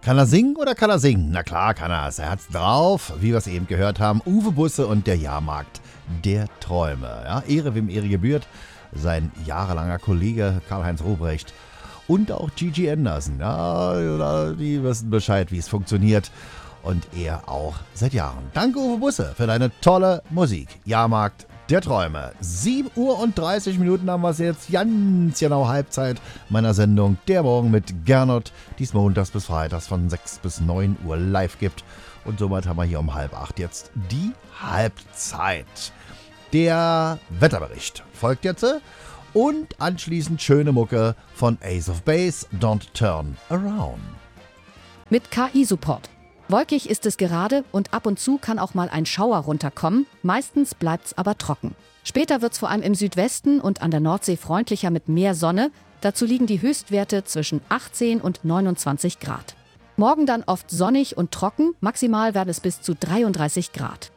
Kann er singen oder kann er singen? Na klar kann er es. Er hat's drauf, wie wir es eben gehört haben. Uwe Busse und der Jahrmarkt der Träume. Ja, Ehre wem Ehre gebührt. Sein jahrelanger Kollege Karl-Heinz Ruprecht und auch Gigi Anderson. Ja, die wissen Bescheid, wie es funktioniert. Und er auch seit Jahren. Danke, Uwe Busse, für deine tolle Musik. Jahrmarkt der Träume. 7:30 haben wir es jetzt. Ganz genau Halbzeit meiner Sendung Der Morgen mit Gernot, die es montags bis freitags von 6 bis 9 Uhr live gibt. Und somit haben wir hier um 7:30 jetzt die Halbzeit. Der Wetterbericht folgt jetzt. Und anschließend schöne Mucke von Ace of Base, Don't Turn Around. Mit KI-Support. Wolkig ist es gerade und ab und zu kann auch mal ein Schauer runterkommen. Meistens bleibt's aber trocken. Später wird's vor allem im Südwesten und an der Nordsee freundlicher mit mehr Sonne. Dazu liegen die Höchstwerte zwischen 18 und 29 Grad. Morgen dann oft sonnig und trocken. Maximal werden es bis zu 33 Grad.